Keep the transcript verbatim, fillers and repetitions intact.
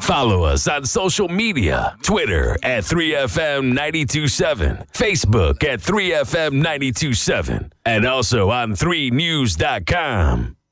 Follow us on social media, Twitter at three F M nine two seven, Facebook at three F M nine two seven, and also on three news dot com.